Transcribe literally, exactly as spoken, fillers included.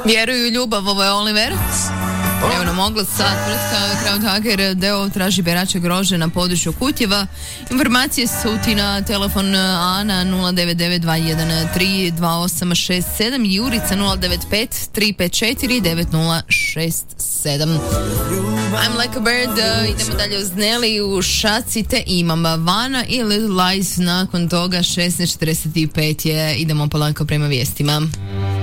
Vjeruju u ljubav, ovo je Oliver. Evo nam oglas sad, tvrtka Crowdhacker deo traži berača grože na području Kutjeva. Informacije su ti na telefon Ana nula devet devet dva jedan tri dva osam šest sedam i Jurica nula devet pet tri pet četiri devet nula šest sedam. I'm like a bird, uh, idemo dalje uz Nelly u Šaci te imam Vana i Little Lies nakon toga šesnaest četrdeset pet je, idemo polako prema vijestima.